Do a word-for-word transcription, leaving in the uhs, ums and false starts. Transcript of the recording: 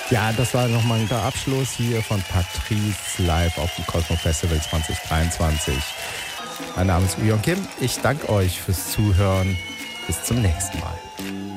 Ja, das war nochmal ein Abschluss hier von Patrice live auf dem Cosmo Festival zwanzig dreiundzwanzig. Mein Name ist Uyon Kim. Ich danke euch fürs Zuhören. Bis zum nächsten Mal.